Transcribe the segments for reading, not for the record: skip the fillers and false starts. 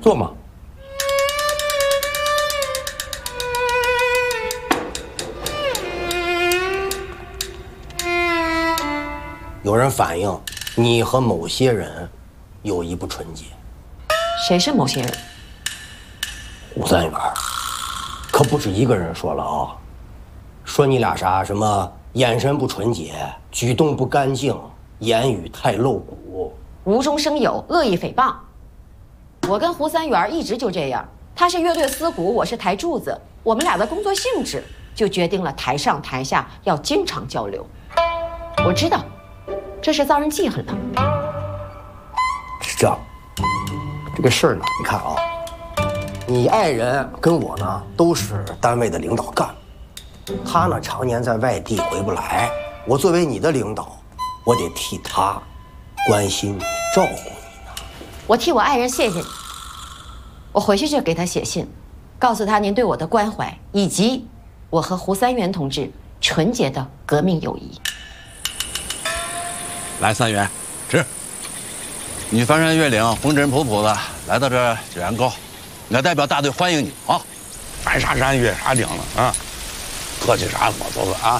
坐嘛。有人反映你和某些人友谊不纯洁。 谁是某些人？ 胡三元，可不止一个人说了啊，说你俩啥什么眼神不纯洁，举动不干净，言语太露骨， 无中生有，恶意诽谤。我跟胡三元一直就这样，他是乐队司鼓，我是台柱子，我们俩的工作性质就决定了台上台下要经常交流。我知道，这是遭人记恨的。 是这样，这个事儿呢，你看啊，你爱人跟我呢都是单位的领导干部，他呢常年在外地回不来，我作为你的领导，我得替他关心你、照顾你呢。 我替我爱人谢谢你，我回去就给他写信，告诉他您对我的关怀，以及我和胡三元同志纯洁的革命友谊。 来，三元，吃。你翻山越岭、风尘仆仆的来到这九阳沟，我代表大队欢迎你啊！ 翻啥山越啥岭了啊？客气啥我走了啊！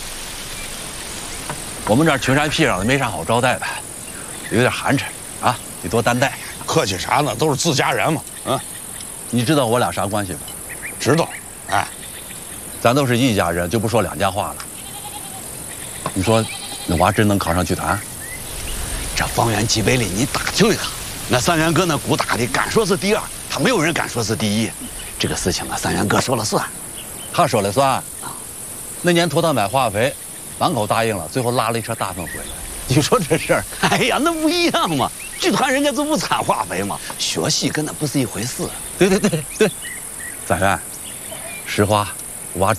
我们这儿群山僻壤的，没啥好招待的，有点寒碜啊，你多担待。 客气啥呢？都是自家人嘛。嗯， 你知道我俩啥关系吗？ 知道。哎， 咱都是一家人，就不说两家话了。你说，那娃真能考上剧团？ 这方圆几百里，你打听一下，那三元哥那鼓打的敢说是第二，他没有人敢说是第一。这个事情啊，三元哥说了算， 他说了算。那年托他买化肥，满口答应了，最后拉了一车大粪回来。你说这事儿？ 哎呀，那不一样嘛！剧团人家就不产化肥嘛，学戏跟那不是一回事。 对，三元，实话